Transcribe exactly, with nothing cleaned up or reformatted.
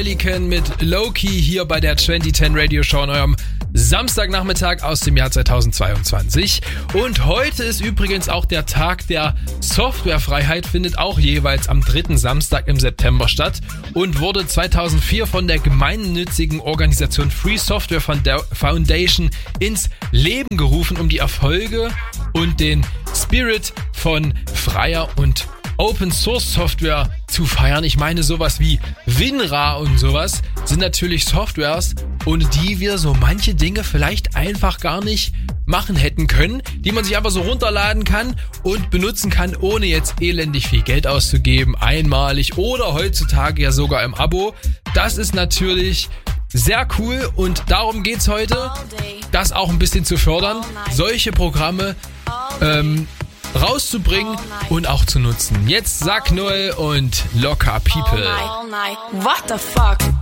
Pelican mit Low-Key hier bei der zwanzig zehn Radio Show an eurem Samstagnachmittag aus dem Jahr zweitausendzweiundzwanzig. Und heute ist übrigens auch der Tag der Softwarefreiheit, findet auch jeweils am dritten Samstag im September statt und wurde zweitausendvier von der gemeinnützigen Organisation Free Software Foundation ins Leben gerufen, um die Erfolge und den Spirit von freier und Open Source Software zu feiern. Ich meine, sowas wie WinRAR und sowas sind natürlich Softwares, ohne die wir so manche Dinge vielleicht einfach gar nicht machen hätten können, die man sich einfach so runterladen kann und benutzen kann, ohne jetzt elendig viel Geld auszugeben, einmalig oder heutzutage ja sogar im Abo. Das ist natürlich sehr cool und darum geht's heute, das auch ein bisschen zu fördern, solche Programme ähm, rauszubringen und auch zu nutzen. Jetzt Zack Noel und Locker People. All night. What the fuck?